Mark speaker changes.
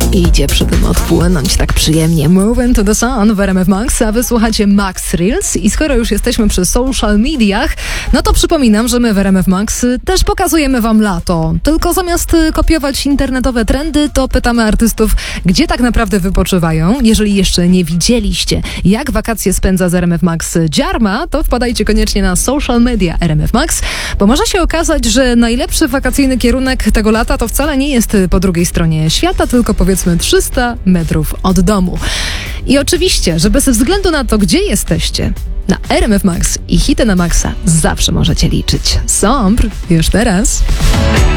Speaker 1: Idzie przy tym odpłynąć tak przyjemnie. Moving to the Sun w RMF Max, a wysłuchacie Max Reels. I skoro już jesteśmy przy social mediach, no to przypominam, że my w RMF Max też pokazujemy wam lato. Tylko zamiast kopiować internetowe trendy, to pytamy artystów, gdzie tak naprawdę wypoczywają. Jeżeli jeszcze nie widzieliście, jak wakacje spędza z RMF Max Dziarma, to wpadajcie koniecznie na social media RMF Max, bo może się okazać, że najlepszy wakacyjny kierunek tego lata to wcale nie jest po drugiej stronie świata, tylko powiedzmy 300 metrów od domu. I oczywiście, że bez względu na to, gdzie jesteście, na RMF Max i hity na Maxa zawsze możecie liczyć. Sombr już teraz.